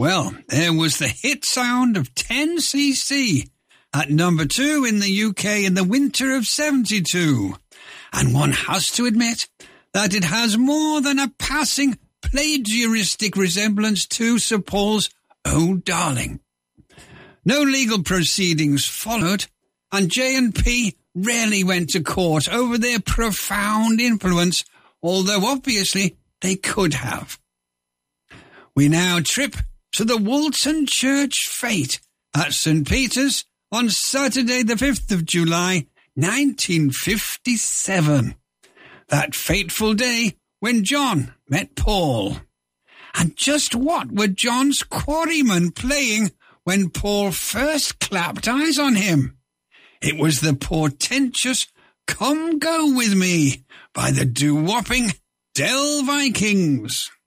Well, there was the hit sound of 10cc at number 2 in the UK in the winter of 72. And one has to admit that it has more than a passing plagiaristic resemblance to Sir Paul's Oh Darling. No legal proceedings followed, and J&P rarely went to court over their profound influence, although obviously they could have. We now trip to the Woolton Church fete at St. Peter's on Saturday the 5th of July, 1957. That fateful day when John met Paul. And just what were John's quarrymen playing when Paul first clapped eyes on him? It was the portentous Come Go With Me by the doo-wopping Dell Vikings.